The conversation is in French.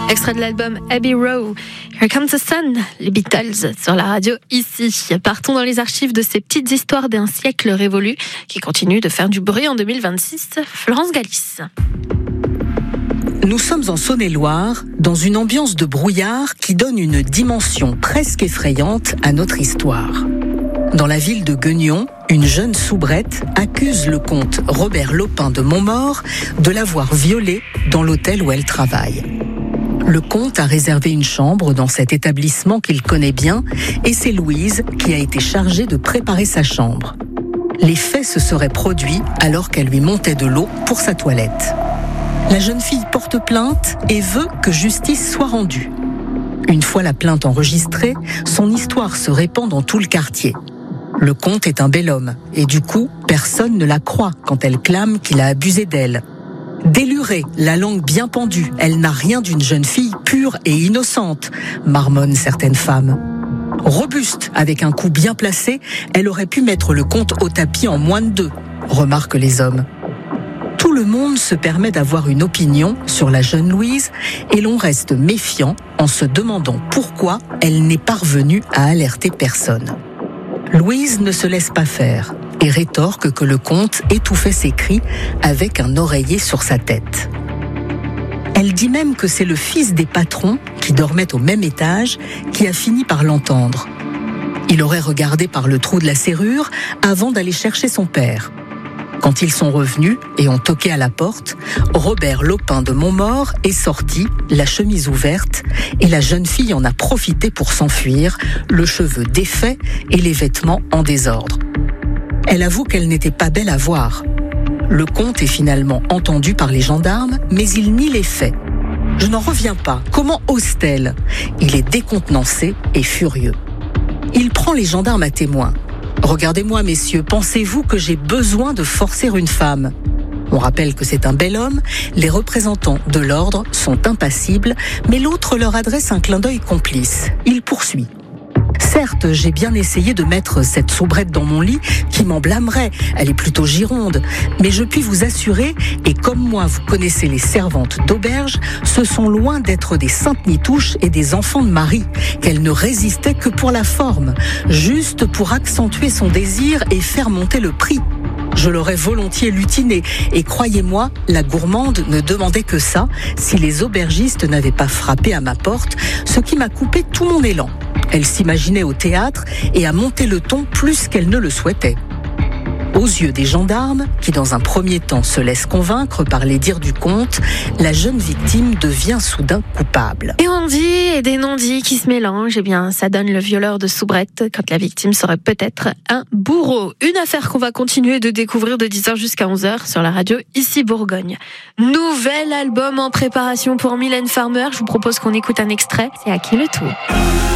Extrait de l'album Abbey Road, Here Comes the Sun, les Beatles sur la radio ici. Partons dans les archives de ces petites histoires d'un siècle révolu qui continuent de faire du bruit en 2026. Florence Galis. Nous sommes en Saône-et-Loire, dans une ambiance de brouillard qui donne une dimension presque effrayante à notre histoire. Dans la ville de Guignon, une jeune soubrette accuse le comte Robert Lopin de Montmaur de l'avoir violée dans l'hôtel où elle travaille. Le comte a réservé une chambre dans cet établissement qu'il connaît bien et c'est Louise qui a été chargée de préparer sa chambre. Les faits se seraient produits alors qu'elle lui montait de l'eau pour sa toilette. La jeune fille porte plainte et veut que justice soit rendue. Une fois la plainte enregistrée, son histoire se répand dans tout le quartier. Le comte est un bel homme et du coup, personne ne la croit quand elle clame qu'il a abusé d'elle. Délurée, la langue bien pendue, elle n'a rien d'une jeune fille pure et innocente, marmonnent certaines femmes. Robuste, avec un coup bien placé, elle aurait pu mettre le comte au tapis en moins de 2, remarquent les hommes. Tout le monde se permet d'avoir une opinion sur la jeune Louise et l'on reste méfiant en se demandant pourquoi elle n'est parvenue à alerter personne. Louise ne se laisse pas faire et rétorque que le comte étouffait ses cris avec un oreiller sur sa tête. Elle dit même que c'est le fils des patrons, qui dormait au même étage, qui a fini par l'entendre. Il aurait regardé par le trou de la serrure avant d'aller chercher son père. Quand ils sont revenus et ont toqué à la porte, Robert Lopin de Montmaur est sorti, la chemise ouverte, et la jeune fille en a profité pour s'enfuir, le cheveu défait et les vêtements en désordre. Elle avoue qu'elle n'était pas belle à voir. Le comte est finalement entendu par les gendarmes, mais il nie les faits. Je n'en reviens pas. Comment ose-t-elle ? Il est décontenancé et furieux. Il prend les gendarmes à témoin. Regardez-moi, messieurs, pensez-vous que j'ai besoin de forcer une femme ? On rappelle que c'est un bel homme, les représentants de l'ordre sont impassibles, mais l'autre leur adresse un clin d'œil complice. Il poursuit. Certes, j'ai bien essayé de mettre cette soubrette dans mon lit qui m'en blâmerait, elle est plutôt gironde, mais je puis vous assurer, et comme moi vous connaissez les servantes d'auberge, ce sont loin d'être des saintes nitouches et des enfants de Marie, qu'elle ne résistait que pour la forme, juste pour accentuer son désir et faire monter le prix. Je l'aurais volontiers lutinée, et croyez-moi, la gourmande ne demandait que ça, si les aubergistes n'avaient pas frappé à ma porte, ce qui m'a coupé tout mon élan. Elle s'imaginait au théâtre et a monté le ton plus qu'elle ne le souhaitait. Aux yeux des gendarmes, qui dans un premier temps se laissent convaincre par les dires du comte, la jeune victime devient soudain coupable. Et on dit et des non-dits qui se mélangent, eh bien ça donne le violeur de soubrette quand la victime serait peut-être un bourreau. Une affaire qu'on va continuer de découvrir de 10h jusqu'à 11h sur la radio ici Bourgogne. Nouvel album en préparation pour Mylène Farmer, je vous propose qu'on écoute un extrait, c'est À qui le tour ?